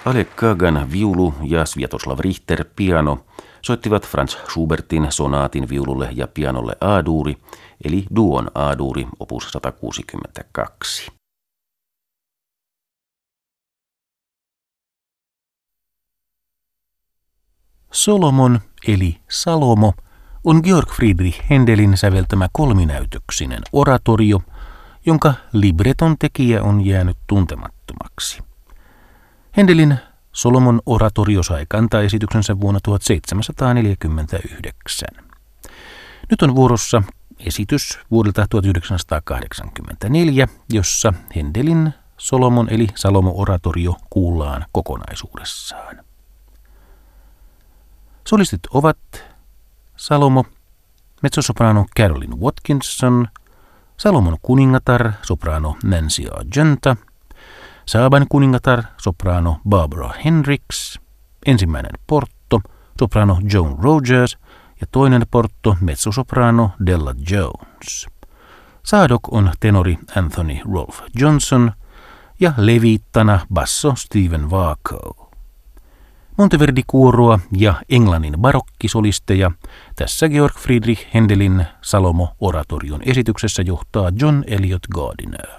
Alec Kagan viulu ja Sviatoslav Richter piano soittivat Franz Schubertin sonaatin viululle ja pianolle A-duuri, eli duon A-duuri opus 162. Solomon eli Salomo on Georg Friedrich Händelin säveltämä kolminäytöksinen oratorio, jonka libreton tekijä on jäänyt tuntemattomaksi. Händelin Solomon oratorio sai kantaesityksensä vuonna 1749. Nyt on vuorossa esitys vuodelta 1984, jossa Händelin Solomon eli Salomo-oratorio kuullaan kokonaisuudessaan. Solistit ovat Salomo, mezzosoprano Caroline Watkinson, Salomon kuningatar, soprano Nancy Argenta, Saaban kuningatar, soprano Barbara Hendricks, ensimmäinen portto, soprano Joan Rogers ja toinen portto, mezzosoprano Della Jones. Saadok on tenori Anthony Rolfe Johnson ja leviittana basso Stephen Warco. Monteverdi-kuoroa ja Englannin barokkisolisteja tässä Georg Friedrich Händelin Salomo-oratorion esityksessä johtaa John Eliot Gardiner.